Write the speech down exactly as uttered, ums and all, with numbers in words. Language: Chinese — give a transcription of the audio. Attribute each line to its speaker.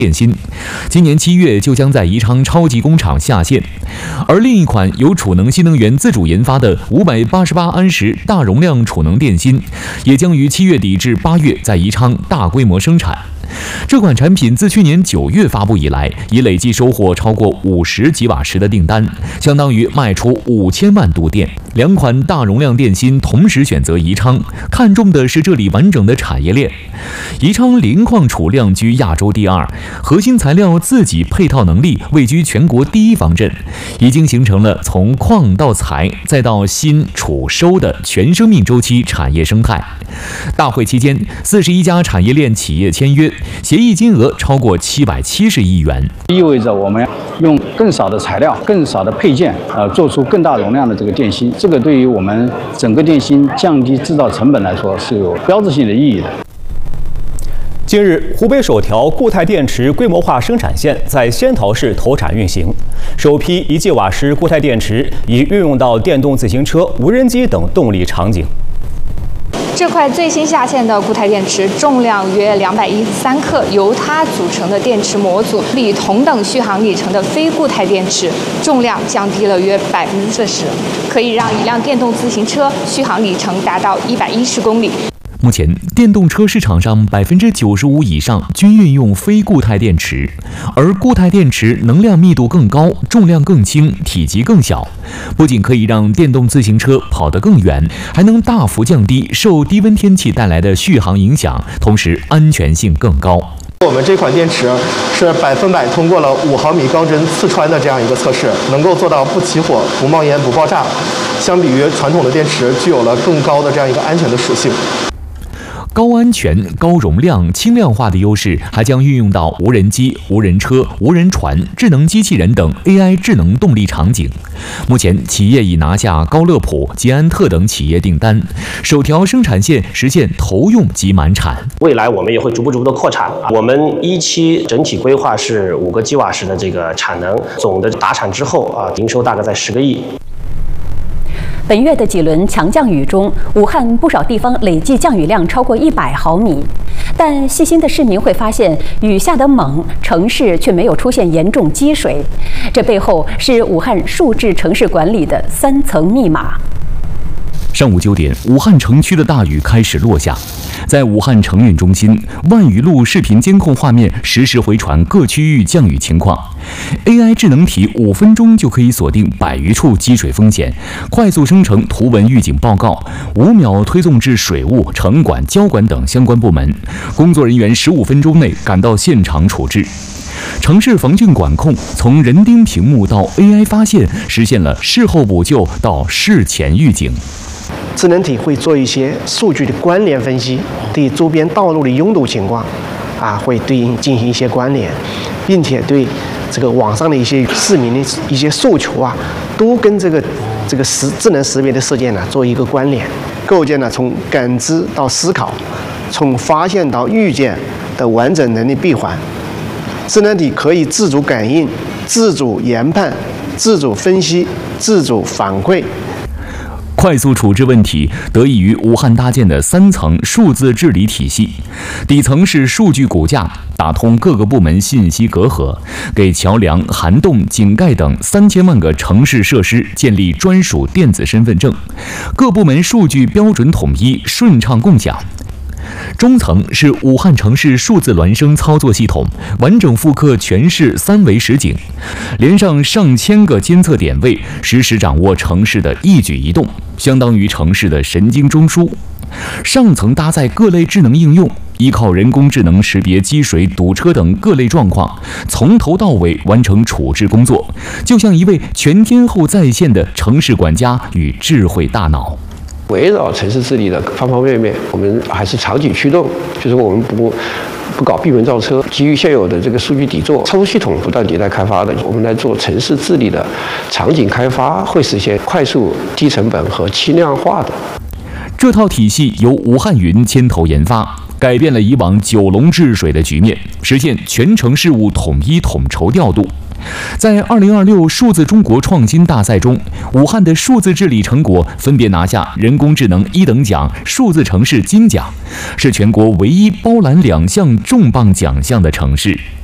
Speaker 1: 电芯，今年七月就将在宜昌超级工厂下线。而另一款由储能新能源自主研发的五百八十八安时大容量储能电芯，也将于七月底至八月在宜昌大规模生产。这款产品自去年九月发布以来，已累计收获超过五十吉瓦时的订单，相当于卖出五千万度电。两款大容量电芯同时选择宜昌，看重的是这里完整的产业链。宜昌磷矿储量居亚洲第二，核心材料自给配套能力位居全国第一方阵，已经形成了从矿到材再到新储收的全生命周期产业生态。大会期间，四十一家产业链企业签约，协议金额超过七百七十亿元，
Speaker 2: 意味着我们用更少的材料、更少的配件，呃，做出更大容量的这个电芯。这个对于我们整个电芯降低制造成本来说是有标志性的意义的。
Speaker 3: 近日，湖北首条固态电池规模化生产线在仙桃市投产运行，首批一吉瓦时固态电池已运用到电动自行车、无人机等动力场景。
Speaker 4: 这块最新下线的固态电池重量约两百一十三克，由它组成的电池模组比同等续航里程的非固态电池重量降低了约百分之四十，可以让一辆电动自行车续航里程达到一百一十公里。
Speaker 1: 目前，电动车市场上百分之九十五以上均运用非固态电池，而固态电池能量密度更高，重量更轻，体积更小，不仅可以让电动自行车跑得更远，还能大幅降低受低温天气带来的续航影响，同时安全性更高。
Speaker 5: 我们这款电池是百分百通过了五毫米钢针刺穿的这样一个测试，能够做到不起火、不冒烟、不爆炸，相比于传统的电池，具有了更高的这样一个安全的属性。
Speaker 1: 高安全、高容量、轻量化的优势还将运用到无人机、无人车、无人船、智能机器人等 A I 智能动力场景。目前，企业已拿下高乐普、捷安特等企业订单，首条生产线实现投用即满产。
Speaker 6: 未来我们也会逐步逐步的扩产。我们一期整体规划是五个吉瓦时的这个产能，总的达产之后啊，营收大概在十个亿。
Speaker 7: 本月的几轮强降雨中，武汉不少地方累计降雨量超过一百毫米。但细心的市民会发现，雨下得猛，城市却没有出现严重积水。这背后是武汉数字城市管理的三层密码。
Speaker 1: 上午九点，武汉城区的大雨开始落下。在武汉城运中心，万余路视频监控画面实时回传各区域降雨情况。A I 智能体五分钟就可以锁定百余处积水风险，快速生成图文预警报告，五秒推送至水务、城管、交管等相关部门，工作人员十五分钟内赶到现场处置。城市防汛管控从人盯屏幕到 A I 发现，实现了事后补救到事前预警。
Speaker 8: 智能体会做一些数据的关联分析，对周边道路的拥堵情况，啊，会对应进行一些关联，并且对这个网上的一些市民的一些诉求啊，都跟这个这个识智能识别的事件呢做一个关联，构建了从感知到思考，从发现到预见的完整能力闭环。智能体可以自主感应、自主研判、自主分析、自主反馈。
Speaker 1: 快速处置问题得益于武汉搭建的三层数字治理体系，底层是数据骨架，打通各个部门信息隔阂，给桥梁、涵洞、井盖等三千万个城市设施建立专属电子身份证，各部门数据标准统一，顺畅共享。中层是武汉城市数字孪生操作系统，完整复刻全市三维实景，连上上千个监测点位，实时掌握城市的一举一动，相当于城市的神经中枢。上层搭载各类智能应用，依靠人工智能识别积水、堵车等各类状况，从头到尾完成处置工作，就像一位全天候在线的城市管家与智慧大脑。
Speaker 9: 围绕城市治理的方方面面，我们还是场景驱动，就是我们不不搞闭门造车，基于现有的这个数据底座、操作系统不断迭代开发的，我们来做城市治理的场景开发，会实现快速、低成本和轻量化的。
Speaker 1: 这套体系由武汉云牵头研发，改变了以往九龙治水的局面，实现全城事务统一统筹调度。在二零二六数字中国创新大赛中，武汉的数字治理成果分别拿下人工智能一等奖、数字城市金奖，是全国唯一包揽两项重磅奖项的城市。